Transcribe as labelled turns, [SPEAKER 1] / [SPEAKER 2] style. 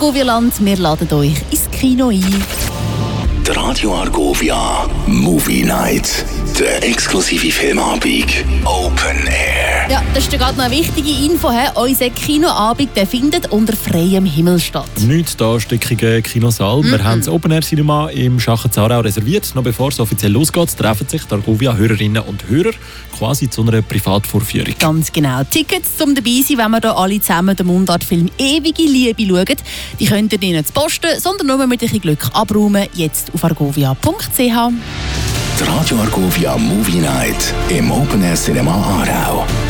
[SPEAKER 1] Argovia-Land, wir laden euch ins Kino ein.
[SPEAKER 2] Die Radio Argovia Movie Night. Der exklusive Filmabend Open Air.
[SPEAKER 1] Ja, das ist ja gerade noch eine wichtige Info. Unser Kinoabend der findet unter freiem Himmel statt.
[SPEAKER 3] Nicht da stickigen Kinosaal. Wir haben das Open Air Cinema im Schachen-Zarau reserviert. Noch bevor es offiziell losgeht, treffen sich die Argovia-Hörerinnen und Hörer quasi zu einer Privatvorführung.
[SPEAKER 1] Ganz genau. Tickets zum dabei sein, wenn wir hier alle zusammen den Mundartfilm «Ewige Liebe» schauen, die könnt ihr nicht posten, sondern nur mit ein bisschen Glück abräumen. Jetzt auf argovia.ch.
[SPEAKER 2] Die Radio Argovia Movie Night im Open Air Cinema Aarau.